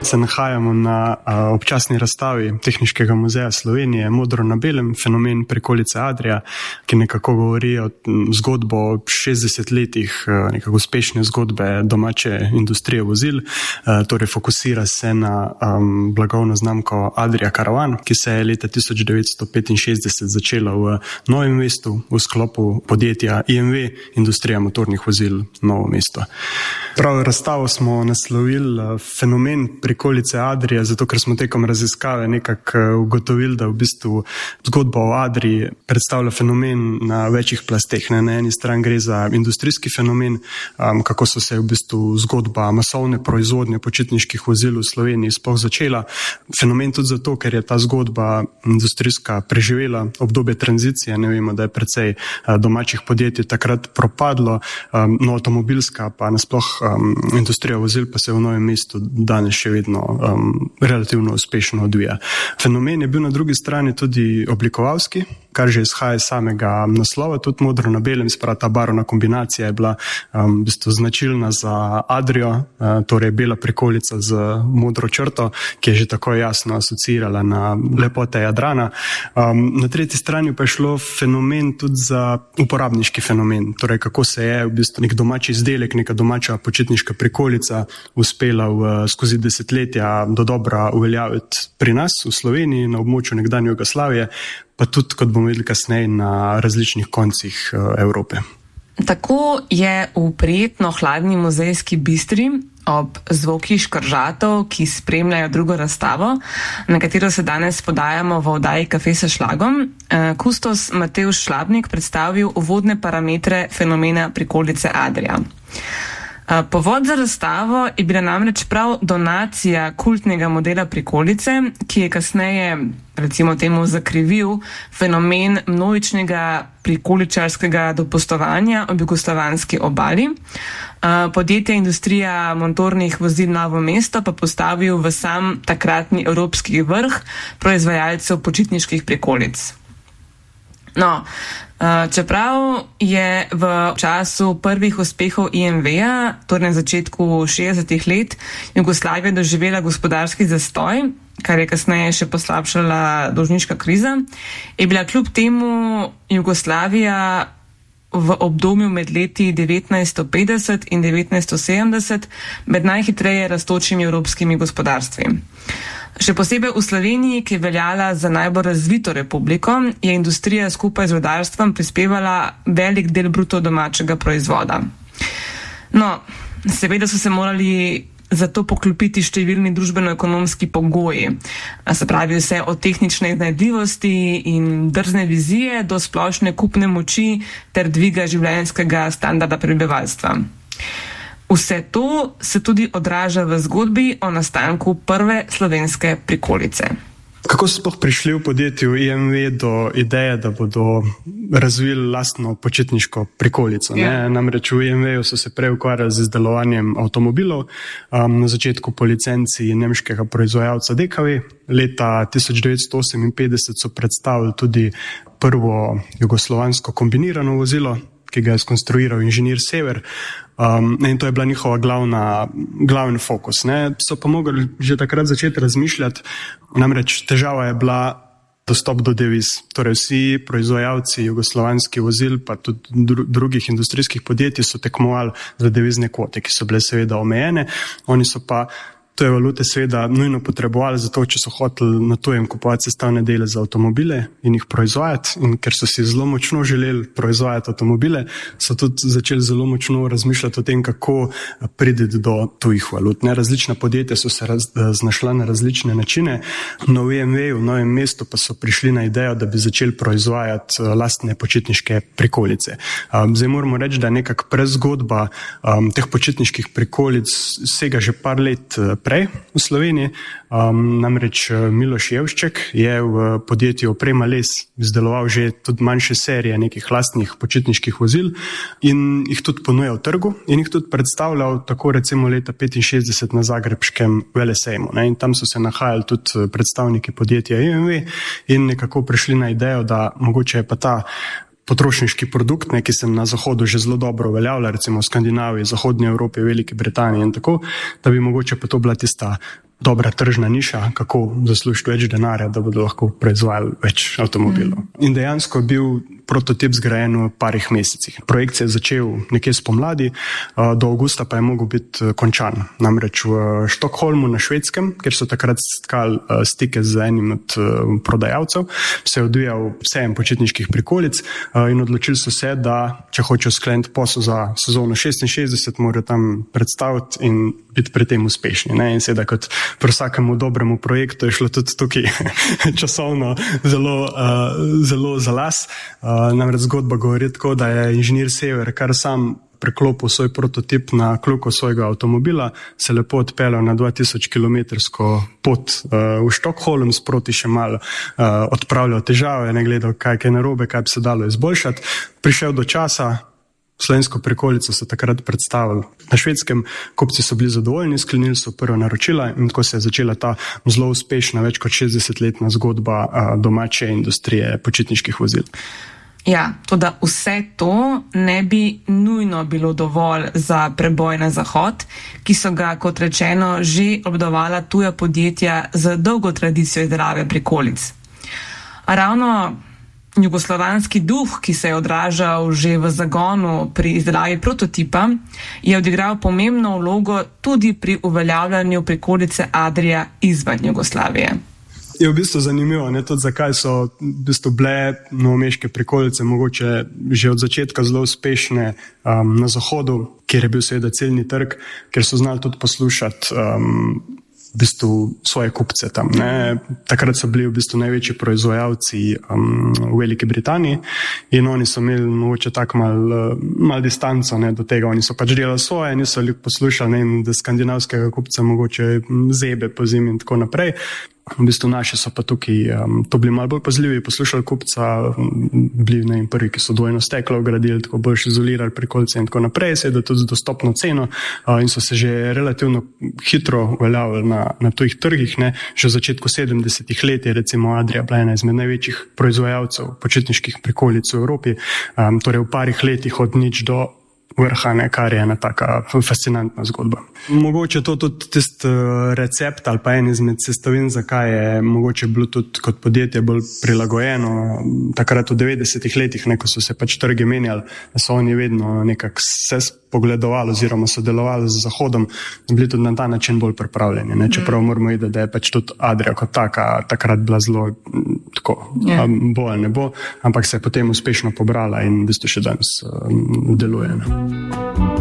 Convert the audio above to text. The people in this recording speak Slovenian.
se nahajamo na občasni razstavi Tehniškega muzeja Slovenije Modro na belem, fenomen prikolice Adria, ki nekako govori o zgodbo o 60 letih nekako uspešne zgodbe domače industrije vozil, torej fokusira se na blagovno znamko Adria Caravan, ki se je leta 1965 začela v Novem mestu v sklopu podjetja IMV, Industrija motornih vozil Novo mesto. Prav razstavo smo naslovili fenomen prikolice Adria, zato ker smo tekom raziskave nekako ugotovili, da v bistvu zgodba o Adrii predstavlja fenomen na večjih plasteh. Na eni strani gre za industrijski fenomen, kako so se v bistvu zgodba masovne proizvodnje počitniških vozil v Sloveniji sploh začela. Fenomen tudi zato, ker je ta zgodba industrijska preživela obdobje tranzicije. Ne vemo, da je precej domačih podjetij takrat propadlo, no avtomobilska pa nasploh industrija vozil pa se v Novem mestu danes še vedno relativno uspešno odvija. Fenomen je bil na drugi strani tudi oblikovalski, kar že izhaja iz samega naslova, tudi modro na belem, sprava ta barvna kombinacija je bila v bistvu značilna za Adrio, torej bela prikolica z modro črto, ki je že tako jasno asociirala na lepote Jadrana. Na tretji strani pa je šlo fenomen tudi za uporabniški fenomen, torej kako se je v bistvu nek domači izdelek, neka domača počitniška prikolica uspela skozi desetletja do dobra uveljaviti pri nas v Sloveniji, na območju nekdanje Jugoslavije, pa tudi, kot bomo videli kasneje, na različnih koncih Evrope. Tako je v prijetno hladni muzejski bistri ob zvokih škržatov, ki spremljajo drugo razstavo, na katero se danes podajamo v oddaji Kafe s šlagom, kustos Matevž Šlabnik predstavil uvodne parametre fenomena prikolice Adria. Povod za razstavo je bila namreč prav donacija kultnega modela prikolice, ki je kasneje, recimo temu, zakrivil fenomen množičnega prikoličarskega dopustovanja ob jugoslovanski obali. Podjetje Industrija motornih vozil Novo mesto pa postavil v sam takratni evropski vrh proizvajalcev počitniških prikolic. No, čeprav je v času prvih uspehov IMV-ja, torej na začetku 60-ih let, Jugoslavija doživela gospodarski zastoj, kar je kasneje še poslabšala dolžniška kriza, je bila kljub temu Jugoslavija v obdobju med leti 1950 in 1970 med najhitreje rastočimi evropskimi gospodarstvi. Še posebej v Sloveniji, ki je veljala za najbolj razvito republiko, je industrija skupaj z rudarstvom prispevala velik del bruto domačega proizvoda. No, seveda so se morali zato poklopiti številni družbeno-ekonomski pogoji, se pravi vse od tehnične iznajdljivosti in drzne vizije do splošne kupne moči ter dviga življenjskega standarda prebivalstva. Vse to se tudi odraža v zgodbi o nastanku prve slovenske prikolice. Kako so sploh prišli v podjetju IMV do ideje, da bodo razvili lastno počitniško prikolico? Ja. Namreč v IMV-ju so se prej ukvarjali z izdelovanjem avtomobilov, na začetku po licenci nemškega proizvajalca DKV. Leta 1958 so predstavili tudi prvo jugoslovansko kombinirano vozilo, ki ga je skonstruiral inženir Sever. In to je bila njihova glavni fokus. Ne. So pa mogli že takrat začeti razmišljati, namreč težava je bila dostop do deviz. Torej vsi proizvajalci jugoslovanskih vozil pa tudi drugih industrijskih podjetij so tekmovali za devizne kvote, ki so bile seveda omejene. Oni so pa te valute seveda nujno potrebovali, zato če so hoteli na tujem kupovati sestavne dele za avtomobile in jih proizvajati, in ker so si zelo močno želeli proizvajati avtomobile, so tudi začeli zelo močno razmišljati o tem, kako priti do tujih valut. Različna podjetja so se znašla na različne načine. Na IMV-ju, v Novem mestu, pa so prišli na idejo, da bi začeli proizvajati lastne počitniške prikolice. Zdaj moramo reči, da nekak prezgodba teh počitniških prikolic sega že par let prej v Sloveniji. Namreč Miloš Jevšček je v podjetju Oprema Les izdeloval že tudi manjše serije nekih lastnih počitniških vozil in jih tudi ponujal trgu in jih tudi predstavljal tako recimo leta 1965 na zagrebškem velesejmu. In tam so se nahajali tudi predstavniki podjetja IMV in nekako prišli na idejo, da mogoče je pa ta potrošniški produkt, ki se na Zahodu že zelo dobro uveljavlja, recimo v Skandinaviji, Zahodnji Evropi, Veliki Britaniji in tako, da bi mogoče pa to bila tista dobra tržna niša, kako zaslužiti več denarja, da bodo lahko proizvajali več avtomobilov. In dejansko je bil prototip zgrajen v parih mesecih. Projekt se je začel nekje spomladi, do avgusta pa je mogel biti končan. Namreč v Štokholmu na Švedskem, kjer so takrat stkali stike z enim od prodajalcev, se je odvijal sejem počitniških prikolic in odločili so se, da če hočejo skleniti posel za sezono 66, morajo tam predstaviti in biti pri tem uspešni. Ne? In seveda kot pri vsakemu dobremu projektu je šlo tudi tukaj časovno zelo za las. Namreč zgodba govori tako, da je inženir Sever kar sam preklopil svoj prototip na kljuko svojega avtomobila, se lepo odpeljal na 2000 kilometrsko pot v Štokholm, sproti še malo odpravljal težave, ne gledal, kaj je narobe, kaj bi se dalo izboljšati. Prišel do časa, slovensko prikolico so takrat predstavili na Švedskem, kupci so bili zadovoljni, sklenili so prva naročila in tako se je začela ta zelo uspešna, več kot 60-letna zgodba domače industrije počitniških vozil. Ja, toda vse to ne bi nujno bilo dovolj za preboj na zahod, ki so ga, kot rečeno, že obdelovala tuja podjetja z dolgo tradicijo izdelave prikolic. A ravno jugoslovanski duh, ki se je odražal že v zagonu pri izdelavi prototipa, je odigral pomembno vlogo tudi pri uveljavljanju prikolice Adria izven Jugoslavije. Je v bistvu zanimivo, ne, tudi zakaj so v bistvu bile novomeške prikolice mogoče že od začetka zelo uspešne na zahodu, kjer je bil seveda ciljni trg, ker so znali tudi poslušati v bistvu svoje kupce tam. Ne. Takrat so bili v bistvu največji proizvajalci v Veliki Britaniji in oni so imeli mogoče tako mal distanco, ne, do tega. Oni so pač delali svoje, niso poslušali, ne, da skandinavskega kupca mogoče zebe po zimi in tako naprej. V bistvu naši so pa tukaj to bili malo bolj pazljivi, poslušali kupca, bili prvi, ki so dvojno steklo gradili, tako bolj izolirali prikolice in tako naprej, seveda tudi z dostopno ceno in so se že relativno hitro uveljavili na tujih trgih. Ne. Že v začetku 70-ih let je recimo Adria bila ena izmed največjih proizvajalcev počitniških prikolic v Evropi, torej v parih letih od nič do vrha, ne, kar je ena taka fascinantna zgodba. Mogoče to tudi tisti recept ali pa en izmed sestavin, zakaj je mogoče bilo tudi kot podjetje bolj prilagojeno. Takrat v 90-ih letih, ne, ko so se pač trgi menjali, so oni vedno nekako se spogledovali oziroma sodelovali z Zahodom, bili tudi na ta način bolj pripravljeni. Ne. Čeprav moramo videti, da je pač tudi Adria kot taka takrat bila zelo tako, bolj ne bo, ampak se je potem uspešno pobrala in v bistvu še danes deluje. Ne.